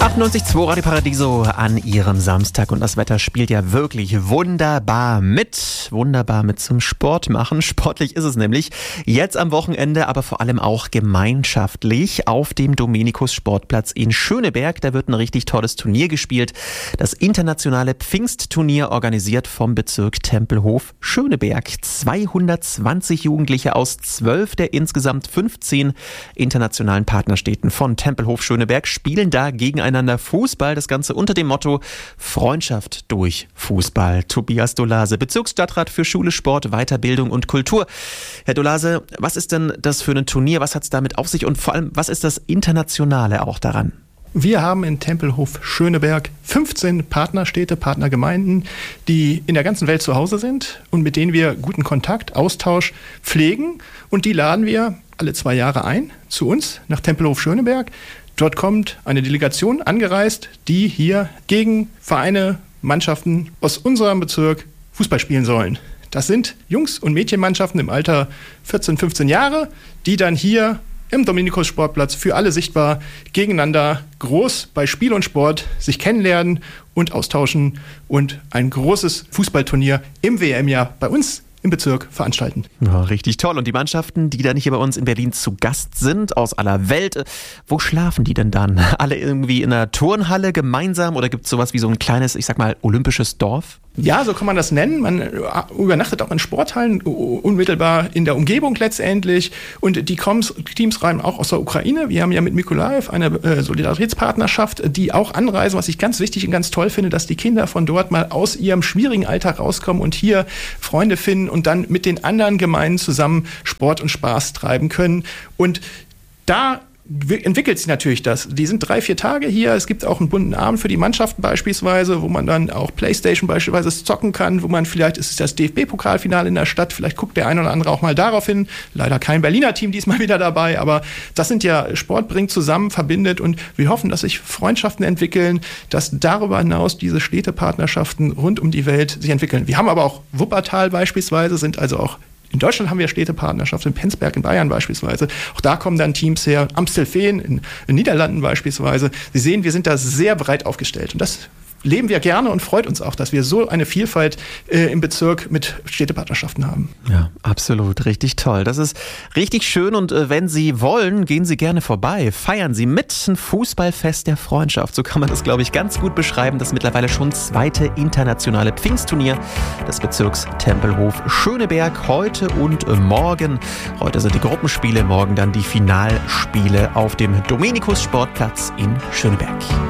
98.2 Radio Paradiso an Ihrem Samstag und das Wetter spielt ja wirklich wunderbar mit zum Sport machen. Sportlich ist es nämlich jetzt am Wochenende, aber vor allem auch gemeinschaftlich auf dem Dominikus Sportplatz in Schöneberg. Da wird ein richtig tolles Turnier gespielt. Das internationale Pfingstturnier, organisiert vom Bezirk Tempelhof Schöneberg. 220 Jugendliche aus 12 der insgesamt 15 internationalen Partnerstädten von Tempelhof Schöneberg spielen da gegeneinander Fußball. Das Ganze unter dem Motto Freundschaft durch Fußball. Tobias Dolase, Bezirksstadtrat für Schule, Sport, Weiterbildung und Kultur. Herr Dolase, was ist denn das für ein Turnier? Was hat es damit auf sich? Und vor allem, was ist das Internationale auch daran? Wir haben in Tempelhof Schöneberg 15 Partnerstädte, Partnergemeinden, die in der ganzen Welt zu Hause sind und mit denen wir guten Kontakt, Austausch pflegen. Und die laden wir alle 2 Jahre ein zu uns nach Tempelhof Schöneberg. Dort kommt eine Delegation angereist, die hier gegen Vereine, Mannschaften aus unserem Bezirk Fußball spielen sollen. Das sind Jungs- und Mädchenmannschaften im Alter 14, 15 Jahre, die dann hier im Dominikus Sportplatz für alle sichtbar gegeneinander groß bei Spiel und Sport sich kennenlernen und austauschen und ein großes Fußballturnier im WM-Jahr bei uns im Bezirk veranstalten. Ja, richtig toll. Und die Mannschaften, die dann hier bei uns in Berlin zu Gast sind, aus aller Welt, wo schlafen die denn dann? Alle irgendwie in einer Turnhalle gemeinsam oder gibt es sowas wie so ein kleines, ich sag mal, olympisches Dorf? Ja, so kann man das nennen. Man übernachtet auch in Sporthallen, unmittelbar in der Umgebung letztendlich. Und die Teams rein auch aus der Ukraine. Wir haben ja mit Mykolajiw eine Solidaritätspartnerschaft, die auch anreisen, was ich ganz wichtig und ganz toll finde, dass die Kinder von dort mal aus ihrem schwierigen Alltag rauskommen und hier Freunde finden und dann mit den anderen Gemeinden zusammen Sport und Spaß treiben können. Und da entwickelt sich natürlich das. Die sind 3-4 Tage hier. Es gibt auch einen bunten Abend für die Mannschaften beispielsweise, wo man dann auch Playstation beispielsweise zocken kann, wo man vielleicht, ist es das DFB-Pokalfinale in der Stadt, vielleicht guckt der eine oder andere auch mal darauf hin. Leider kein Berliner Team diesmal wieder dabei, aber das sind ja, Sport bringt zusammen, verbindet und wir hoffen, dass sich Freundschaften entwickeln, dass darüber hinaus diese Städtepartnerschaften rund um die Welt sich entwickeln. Wir haben aber auch Wuppertal beispielsweise, sind also auch in Deutschland haben wir Städtepartnerschaften, in Penzberg in Bayern beispielsweise. Auch da kommen dann Teams her, Amstelveen in den Niederlanden beispielsweise. Sie sehen, wir sind da sehr breit aufgestellt. Und das leben wir gerne und freut uns auch, dass wir so eine Vielfalt im Bezirk mit Städtepartnerschaften haben. Ja, absolut. Richtig toll. Das ist richtig schön und wenn Sie wollen, gehen Sie gerne vorbei. Feiern Sie mit ein Fußballfest der Freundschaft. So kann man das, glaube ich, ganz gut beschreiben. Das mittlerweile schon 2. internationale Pfingstturnier des Bezirks Tempelhof Schöneberg. Heute und morgen. Heute sind die Gruppenspiele, morgen dann die Finalspiele auf dem Dominikus Sportplatz in Schöneberg.